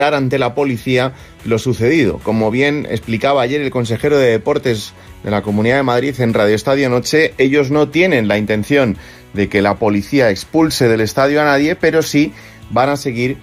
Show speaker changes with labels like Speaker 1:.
Speaker 1: ante la policía lo sucedido. Como bien explicaba ayer el consejero de Deportes de la Comunidad de Madrid en Radio Estadio Noche, ellos no tienen la intención de que la policía expulse del estadio a nadie, pero sí van a seguir